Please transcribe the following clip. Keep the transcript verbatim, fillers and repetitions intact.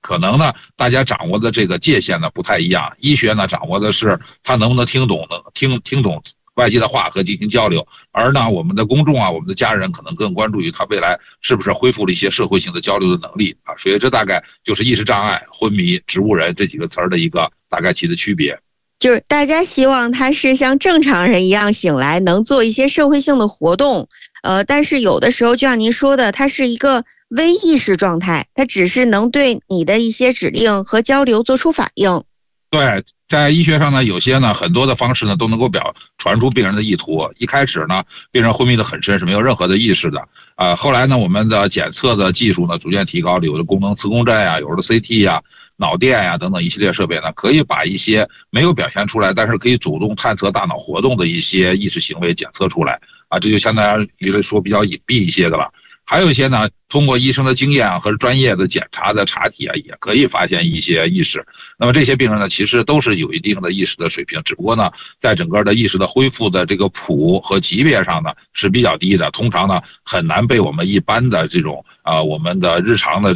可能呢大家掌握的这个界限呢不太一样。医学呢掌握的是他能不能听懂，能听听懂外界的话和进行交流，而呢我们的公众啊，我们的家人可能更关注于他未来是不是恢复了一些社会性的交流的能力啊。所以这大概就是意识障碍、昏迷、植物人这几个词儿的一个大概其的区别。 就是大家希望他是像正常人一样醒来，能做一些社会性的活动，呃，但是有的时候就像您说的，它是一个微意识状态，它只是能对你的一些指令和交流做出反应。 对，在医学上呢，有些呢很多的方式呢都能够表传出病人的意图。一开始呢，病人昏迷的很深，是没有任何的意识的。啊、呃，后来呢，我们的检测的技术呢逐渐提高了，有的功能磁共振呀，有的 C T 呀、脑电呀等等一系列设备呢，可以把一些没有表现出来，但是可以主动探测大脑活动的一些意识行为检测出来。啊，这就相当于来说比较隐蔽一些的了。还有一些呢，通过医生的经验啊和专业的检查的查体啊，也可以发现一些意识。那么这些病人呢，其实都是有一定的意识的水平，只不过呢，在整个的意识的恢复的这个谱和级别上呢是比较低的，通常呢很难被我们一般的这种啊、呃、我们的日常的